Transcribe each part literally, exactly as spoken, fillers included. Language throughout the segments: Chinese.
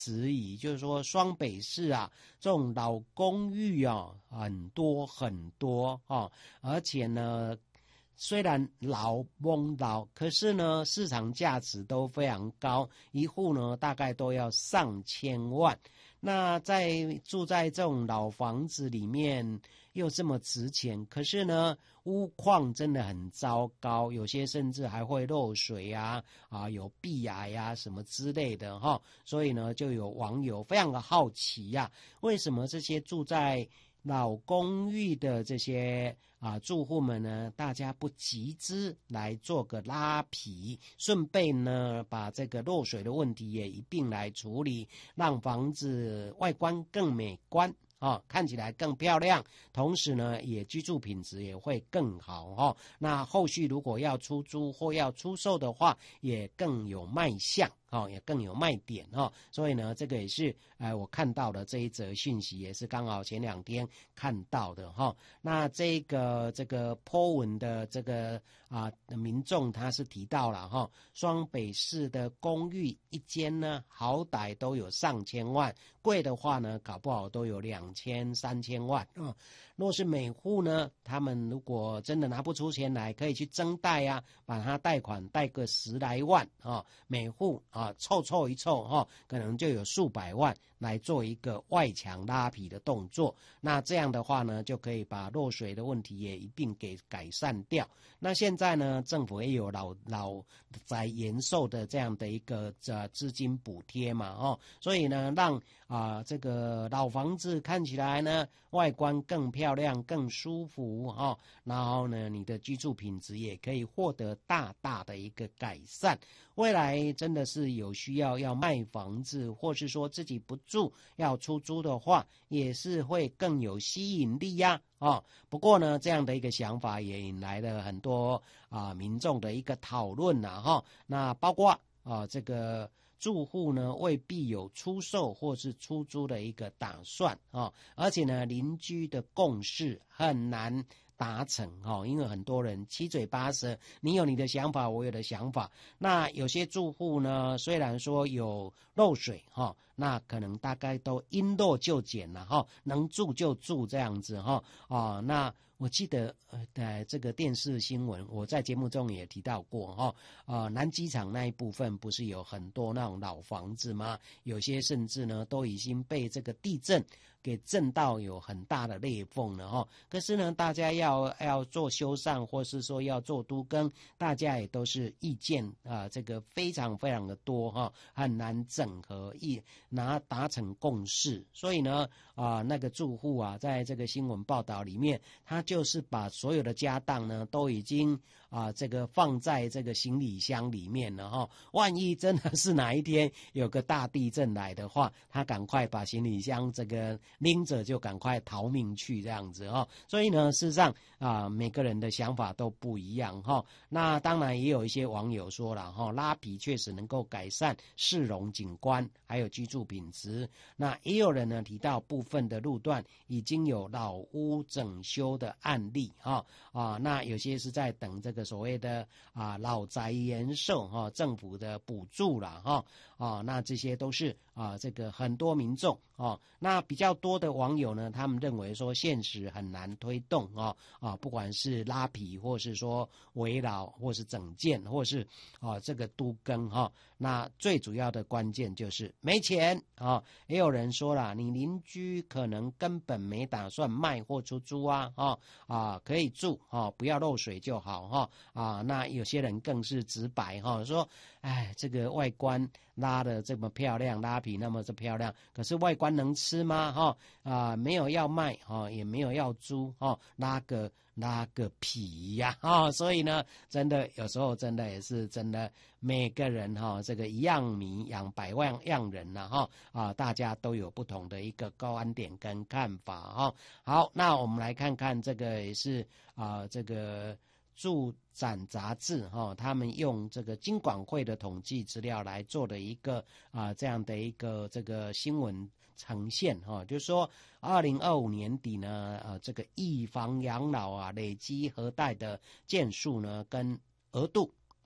质疑，就是说双北市啊，这种老公寓啊很多很多哦，而且呢，虽然老翁老，可是呢市场价值都非常高，一户呢大概都要上千万。那在住在这种老房子里面又这么值钱，可是呢屋况真的很糟糕，有些甚至还会漏水啊啊有壁癌啊什么之类的哈，所以呢就有网友非常的好奇呀、啊，为什么这些住在老公寓的这些啊住户们呢，大家不集资来做个拉皮，顺便呢把这个漏水的问题也一并来处理，让房子外观更美观哦，看起来更漂亮，同时呢也居住品质也会更好哦。那后续如果要出租或要出售的话，也更有卖相哦，也更有卖点哦。所以呢，这个也是呃我看到的这一则讯息，也是刚好前两天看到的哈、哦。那这个这个po文的这个啊民众他是提到了哈、哦，双北市的公寓一间呢，好歹都有上千万，贵的话呢，搞不好都有两千三千万啊、哦。若是每户呢，他们如果真的拿不出钱来，可以去增贷啊，把它贷款贷个十来万啊、哦，每户啊凑凑一凑哈、哦，可能就有数百万来做一个外墙拉皮的动作。那这样的话呢，就可以把漏水的问题也一并给改善掉。那现在呢，政府也有老老宅延寿的这样的一个呃资金补贴嘛哦，所以呢，让啊、呃、这个老房子看起来呢外观更漂亮、更舒服哦，然后呢，你的居住品质也可以获得大大的一个改善。未来真的是有需要要卖房子，或是说自己不住要出租的话，也是会更有吸引力呀、啊。哦，不过呢，这样的一个想法也引来了很多啊、呃、民众的一个讨论呐，哈。那包括啊、呃、这个住户呢未必有出售或是出租的一个打算啊、哦，而且呢邻居的共识很难达成哦，因为很多人七嘴八舌，你有你的想法，我有的想法。那有些住户呢，虽然说有漏水哈、哦，那可能大概都因漏就减了哈、哦，能住就住这样子哈、哦。哦，那我记得呃，这个电视新闻，我在节目中也提到过哈、哦，呃，南机场那一部分不是有很多那种老房子吗？有些甚至呢都已经被这个地震给震到有很大的裂缝了哈。可是呢，大家要要做修缮，或是说要做都更，大家也都是意见啊、呃，这个非常非常的多哈，很难整合一拿达成共识。所以呢，啊、呃，那个住户啊，在这个新闻报道里面，他就是把所有的家当呢都已经啊、呃，这个放在这个行李箱里面了哈。万一真的是哪一天有个大地震来的话，他赶快把行李箱这个拎着就赶快逃命去这样子哈。所以呢，事实上啊、呃，每个人的想法都不一样哈。那当然也有一些网友说了哈，拉皮确实能够改善市容景观还有居住品质。那也有人呢提到部分的路段已经有老屋整修的案例哈啊，那有些是在等这个所谓的啊老宅延寿哈政府的补助啦哈啊，那这些都是啊这个很多民众啊，那比较多的网友呢，他们认为说现实很难推动啊啊，不管是拉皮或是说围绕或是整建或是啊这个都更哈，那最主要的关键就是没钱啊。也有人说了，你邻居可能根本没打算卖或出租啊啊啊可以住啊，不要漏水就好哈啊。那有些人更是直白哈，说哎这个外观拉的这么漂亮，拉皮那么这漂亮，可是外观能吃吗哈啊？没有要卖哈，也没有要租哈，拉个拉个皮呀啊！所以呢，真的有时候真的也是真的，每个人哈这个一样米养百万样人呐哈啊，大家都有不同的一个观点跟看法哈。好，那我们来看看这个也是啊这个。住展杂志哈，他们用这个金管会的统计资料来做的一个啊、呃、这样的一个这个新闻呈现哈，就是说二零二五年底呢，呃这个以房养老啊累积核贷的件数呢跟额度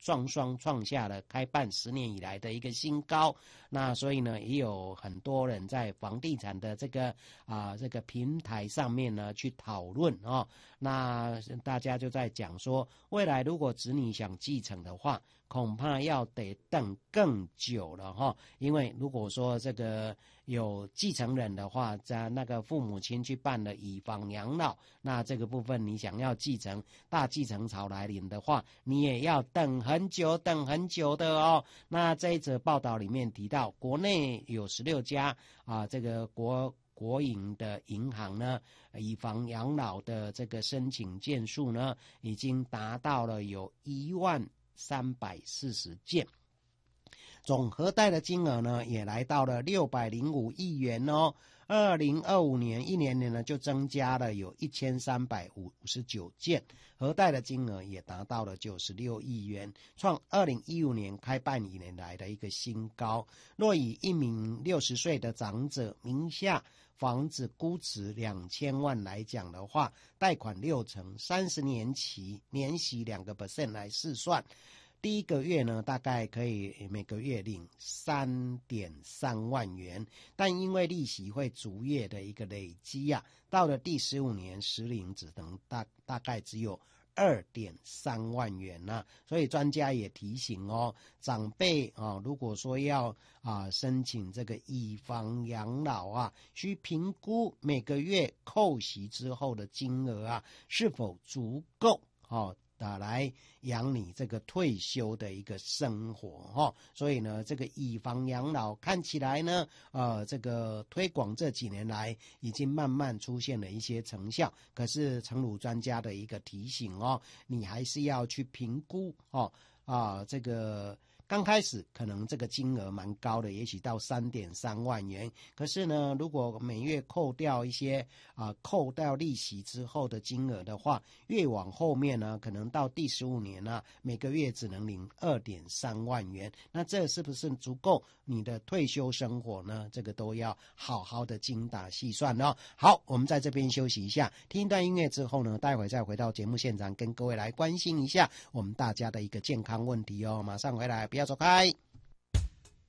双双创下了开办十年以来的一个新高。那所以呢，也有很多人在房地产的这个啊、呃、这个平台上面呢去讨论哦。那大家就在讲说，未来如果子女想继承的话，恐怕要得等更久了哈。因为如果说这个有继承人的话，在那个父母亲去办了以房养老，那这个部分你想要继承，大继承潮来临的话，你也要等很久等很久的哦。那这一则报道里面提到，国内有十六家啊，这个国国营的银行呢，以房养老的这个申请件数呢，已经达到了有一万三百四十件。总核贷的金额呢，也来到了六百零五亿元哦。二零二五年一年年呢，就增加了有一千三百五十九件，核贷的金额也达到了九十六亿元，创二零一五年开办以来的一个新高。若以一名六十岁的长者名下房子估值两千万来讲的话，贷款六成，三十年期，年息两个 percent 来试算。第一个月呢，大概可以每个月领 三点三万元，但因为利息会逐月的一个累积啊，到了第十五年实领只能大大概只有 二点三万元呢、啊。所以专家也提醒哦，长辈啊，如果说要啊申请这个以房养老啊，需评估每个月扣息之后的金额啊是否足够哦。打来养你这个退休的一个生活哈、哦，所以呢，这个以房养老看起来呢，呃，这个推广这几年来已经慢慢出现了一些成效。可是诚如专家的一个提醒哦，你还是要去评估哦啊，这个。刚开始可能这个金额蛮高的，也许到 三点三万元。可是呢，如果每月扣掉一些啊、呃，扣掉利息之后的金额的话，越往后面呢，可能到第十五年呢、啊，每个月只能领 二点三万元。那这是不是足够你的退休生活呢？这个都要好好的精打细算哦。好，我们在这边休息一下，听一段音乐之后呢，待会再回到节目现场，跟各位来关心一下我们大家的一个健康问题哦。马上回来。不要走开。